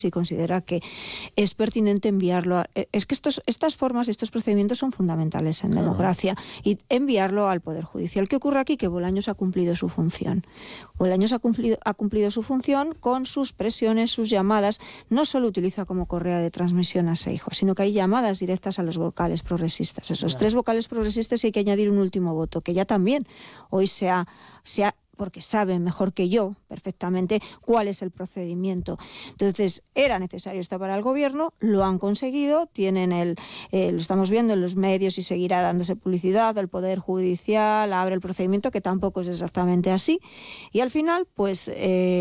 si considera que es pertinente enviarlo es que estas formas, estos procedimientos son fundamentales en democracia, y enviarlo al Poder Judicial. ¿Qué ocurre aquí? Que Bolaños ha cumplido su función. Bolaños ha cumplido su función con sus presiones, sus llamadas. No solo utiliza como correa de transmisión a Seijo, sino que hay llamadas directas a los vocales progresistas. Esos 3 vocales progresistas, hay que añadir un último voto, que ya también hoy se ha porque saben mejor que yo perfectamente cuál es el procedimiento. Entonces, era necesario esto para el gobierno, lo han conseguido, tienen lo estamos viendo en los medios y seguirá dándose publicidad, el Poder Judicial abre el procedimiento, que tampoco es exactamente así, y al final, pues,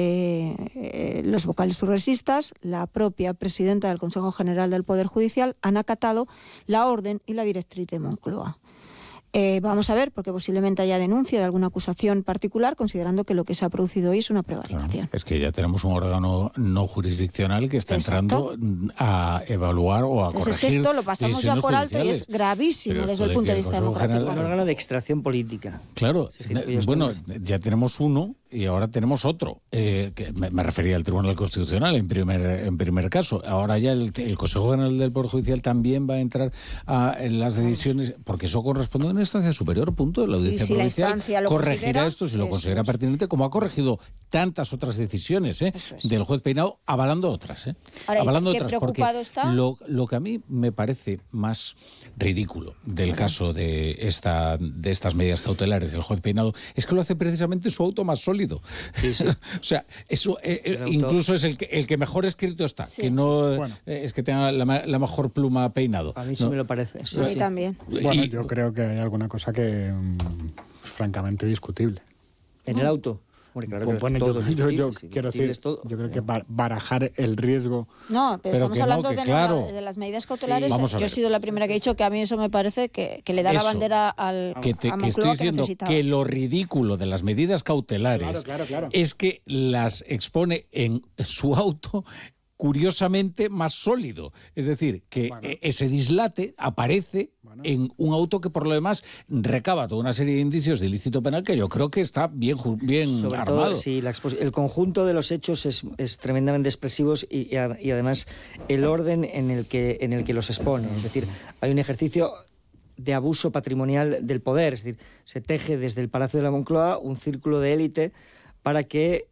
los vocales progresistas, la propia presidenta del Consejo General del Poder Judicial, han acatado la orden y la directriz de Moncloa. Vamos a ver, porque posiblemente haya denuncia de alguna acusación particular, considerando que lo que se ha producido hoy es una prevaricación. Claro, es que ya tenemos un órgano no jurisdiccional que está entrando a evaluar o a corregir. Es que esto lo pasamos ya por alto y es gravísimo desde el punto de vista democrático. Un órgano de extracción política. Claro, bueno, ya tenemos uno y ahora tenemos otro. Que me refería al Tribunal Constitucional en primer caso. Ahora ya el Consejo General del Poder Judicial también va a entrar en las decisiones, porque eso corresponde a una instancia superior, punto. La Audiencia Provincial corregirá esto si lo considera pertinente, como ha corregido tantas otras decisiones del juez Peinado, avalando otras. Ahora, avalando ¿qué otras, preocupado porque está? Lo que a mí me parece más ridículo del caso de estas medidas cautelares del juez Peinado es que lo hace precisamente su auto más sólido. Sí, sí. O sea, eso incluso es el que mejor escrito está, que no es que tenga la mejor pluma Peinado. A mí sí me lo parece. Sí, sí. También. Bueno, yo creo que hay alguna cosa que francamente discutible. ¿En el auto? Bueno, claro, yo quiero decir, yo creo que barajar el riesgo. No, pero estamos hablando de las medidas cautelares. Yo he sido la primera que he dicho que a mí eso me parece que le da la bandera a Moncloa, que estoy diciendo que lo ridículo de las medidas cautelares es que las expone en su auto curiosamente más sólido. Es decir, que ese dislate aparece en un auto que por lo demás recaba toda una serie de indicios de ilícito penal que yo creo que está bien sobre armado. Todo, sí, el conjunto de los hechos es tremendamente expresivos y además el orden en el que los expone. Es decir, hay un ejercicio de abuso patrimonial del poder. Es decir, se teje desde el Palacio de la Moncloa un círculo de élite para que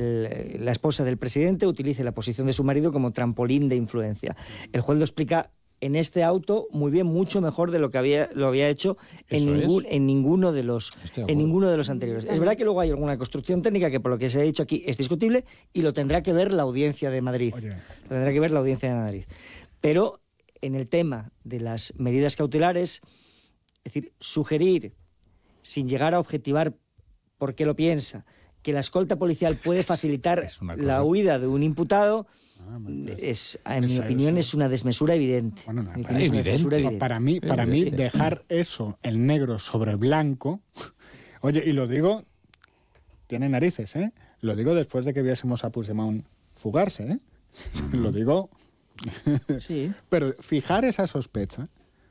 la esposa del presidente utilice la posición de su marido como trampolín de influencia. El juez lo explica en este auto muy bien, mucho mejor de lo que lo había hecho en ninguno de los anteriores. Es verdad que luego hay alguna construcción técnica que, por lo que se ha dicho aquí, es discutible y lo tendrá que ver la Audiencia de Madrid. Pero en el tema de las medidas cautelares, es decir, sugerir, sin llegar a objetivar por qué lo piensa, que la escolta policial puede facilitar la huida de un imputado, en mi opinión, es una desmesura evidente. Bueno, evidente. Para mí, dejar eso, el negro sobre el blanco, oye, y lo digo, tiene narices, lo digo después de que viésemos a Puigdemont fugarse, lo digo. Sí. Pero fijar esa sospecha,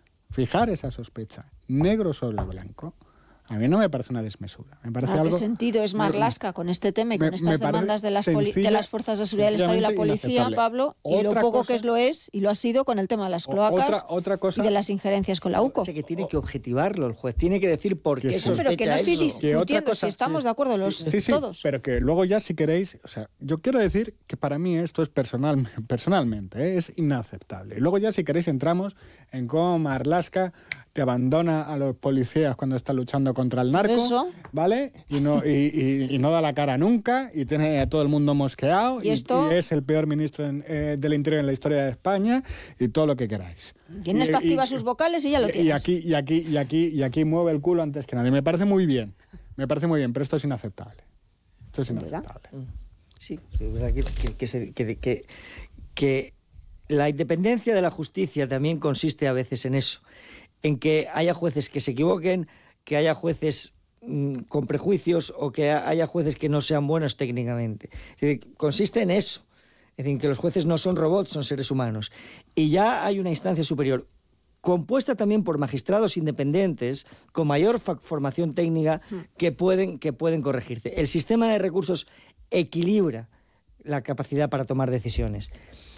negro sobre blanco, a mí no me parece una desmesura. Me parece algo. ¿Qué sentido es Marlaska con este tema y con estas demandas de las fuerzas de seguridad del Estado y la policía, Pablo? Y lo poco que lo es y lo ha sido con el tema de las cloacas y de las injerencias con la UCO. Que tiene que objetivarlo el juez, tiene que decir por qué sospecha pero que no estoy discutiendo si estamos de acuerdo todos. Pero que luego ya, si queréis, o sea, yo quiero decir que para mí esto es personalmente, es inaceptable. Y luego ya, si queréis, entramos en cómo Marlaska te abandona a los policías cuando está luchando contra el narco, ¿vale? Y no da la cara nunca, y tiene a todo el mundo mosqueado, y es el peor ministro del Interior en la historia de España, y todo lo que queráis. Y en esto activa sus vocales y ya lo tienes. Y aquí mueve el culo antes que nadie. Me parece muy bien, pero esto es inaceptable. Sí, es verdad que la independencia de la justicia también consiste a veces en eso, en que haya jueces que se equivoquen, que haya jueces con prejuicios o que haya jueces que no sean buenos técnicamente. Es decir, consiste en eso. Es decir, que los jueces no son robots, son seres humanos. Y ya hay una instancia superior, compuesta también por magistrados independientes, con mayor formación técnica, que pueden corregirse. El sistema de recursos equilibra la capacidad para tomar decisiones.